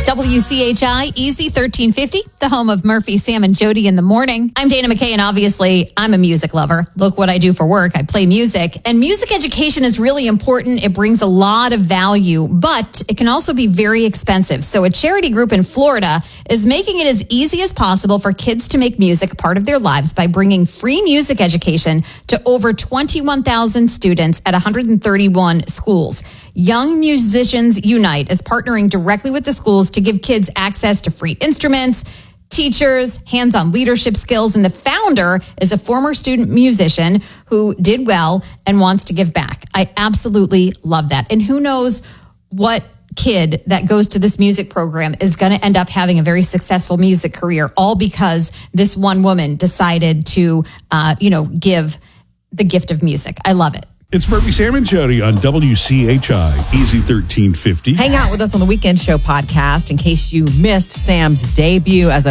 WCHI Easy 1350, the home of Murphy, Sam, and Jody in the morning. I'm Dana McKay, and obviously, I'm a music lover. Look what I do for work. I play music. And music education is really important. It brings a lot of value, but it can also be very expensive. So a charity group in Florida is making it as easy as possible for kids to make music part of their lives by bringing free music education to over 21,000 students at 131 schools. Young Musicians Unite is partnering directly with the schools to give kids access to free instruments, teachers, hands-on leadership skills, and the founder is a former student musician who did well and wants to give back. I absolutely love that. And who knows what kid that goes to this music program is going to end up having a very successful music career, all because this one woman decided to, give the gift of music. I love it. It's Murphy, Sam, and Jody on WCHI Easy 1350. Hang out with us on the Weekend Show podcast in case you missed Sam's debut as a